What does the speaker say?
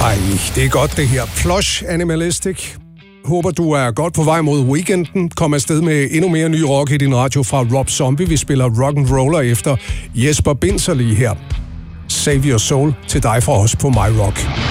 Ej, det er godt det her. Plush Animalistic. Håber, du er godt på vej mod weekenden. Kom afsted med endnu mere ny rock i din radio fra Rob Zombie. Vi spiller rock and roller efter Jesper Binzer lige her. Save Your Soul til dig fra os på My Rock.